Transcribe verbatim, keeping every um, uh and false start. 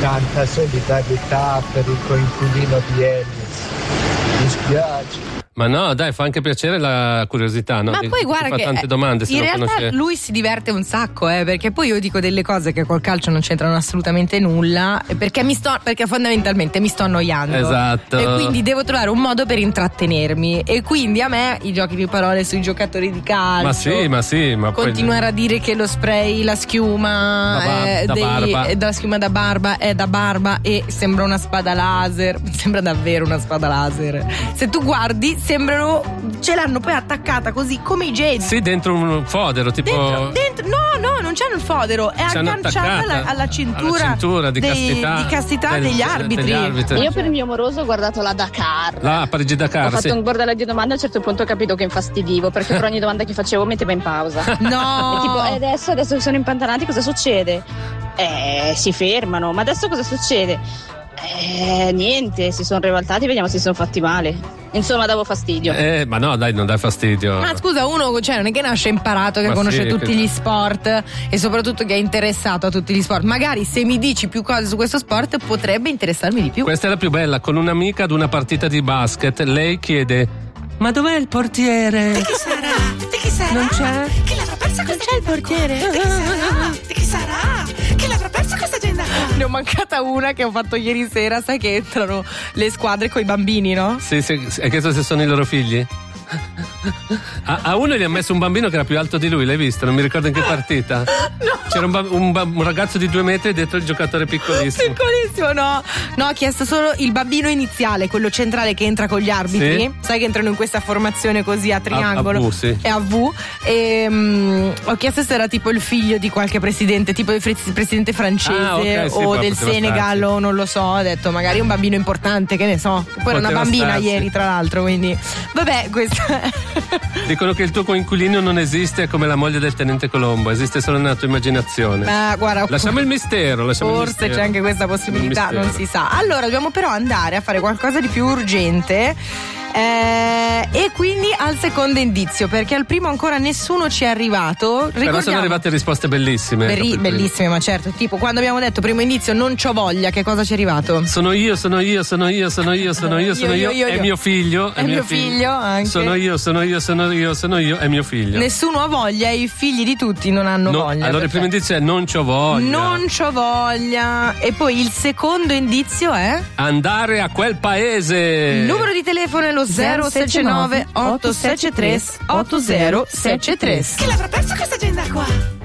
tanta solidarietà per il coinquilino di Elio. Mi dispiace. Ma no, dai, fa anche piacere la curiosità, no? Ma Ti, poi ti guarda fa che tante domande se in lo realtà conosce. lui si diverte un sacco, eh, perché poi io dico delle cose che col calcio non c'entrano assolutamente nulla, perché mi sto perché fondamentalmente mi sto annoiando. Esatto. E quindi devo trovare un modo per intrattenermi, e quindi a me i giochi di parole sui giocatori di calcio. Ma sì, ma sì, ma poi continuare a dire che lo spray, la schiuma Da bar- eh, da dei- barba. eh, della schiuma da barba è da barba e sembra una spada laser. Sembra davvero una spada laser. Se tu guardi, sembrano, ce l'hanno poi attaccata così come i Jedi. Sì, dentro un fodero, tipo Dentro, dentro, no, no, non c'hanno il fodero, è C'hanno agganciata attaccata alla, alla cintura, alla cintura di dei- castità, di castità del- degli arbitri. degli arbitri. Io per il mio amoroso ho guardato la Dakar. La Parigi Ho Dakar, fatto sì. un bordello di domande, a un certo punto ho capito che infastidivo, perché per ogni domanda che facevo metteva in pausa. No! E tipo, e adesso, adesso che sono impantanati cosa succede? Eh, si fermano, ma adesso cosa succede? Eh, niente, si sono rivoltati, vediamo se si sono fatti male. Insomma, davo fastidio. Eh, ma no, dai, non dai fastidio. Ma scusa, uno, cioè, non è che nasce imparato, che Ma conosce sì, tutti che- gli sport e soprattutto che è interessato a tutti gli sport. Magari se mi dici più cose su questo sport potrebbe interessarmi di più. Questa è la più bella. Con un'amica ad una partita di basket, lei chiede: ma dov'è il portiere? Di chi sarà? Di chi sarà? Non c'è? Chi l'avrà persa questa c'è il portiere? Di chi sarà? Di chi sarà? Chi l'avrà persa questa agenda qua? Ne ho mancata una che ho fatto ieri sera, sai che entrano le squadre con i bambini, no? Sì, sì, sì, hai chiesto se sono i loro figli? A, a uno gli ha messo un bambino che era più alto di lui, l'hai visto? Non mi ricordo in che partita. No. C'era un, ba- un, ba- un ragazzo di due metri dietro il giocatore piccolissimo. Piccolissimo, no. No, ho chiesto solo il bambino iniziale, quello centrale che entra con gli arbitri. Sì. Sai che entrano in questa formazione così a triangolo. A- a V, sì. E a V. E mm, ho chiesto se era tipo il figlio di qualche presidente, tipo il fre- presidente francese Ah, ok, sì, o poi del poteva Senegal starci. o non lo so. Ho detto magari un bambino importante, che ne so. Poi era una Poteva bambina starci. ieri, tra l'altro, quindi. Vabbè, questa Dicono che il tuo coinquilino non esiste come la moglie del tenente Colombo, esiste solo nella tua immaginazione. Ma guarda, Lasciamo il mistero, lasciamo il forse mistero. c'è anche questa possibilità, Il mistero. non si sa. Allora dobbiamo però andare a fare qualcosa di più urgente, eh, e quindi al secondo indizio, perché al primo ancora nessuno ci è arrivato. Però Ricordiamo- sono arrivate risposte bellissime. Berri- dopo il primo. bellissime, ma certo, tipo quando abbiamo detto primo indizio non c'ho voglia, che cosa ci è arrivato? Sono io, sono io, sono io, sono io, sono io, sono io, Io, io, io, è io. mio figlio, È mio figlio anche. Sono io, sono io, sono io, sono io, è mio figlio. Nessuno ha voglia e i figli di tutti non hanno No, voglia. allora il primo indizio è non c'ho voglia. Non c'ho voglia. E poi il secondo indizio è? Andare a quel paese. Il numero di telefono è lo zero sette nove otto sette tre otto zero sette tre. Chi l'avrà persa questa agenda qua?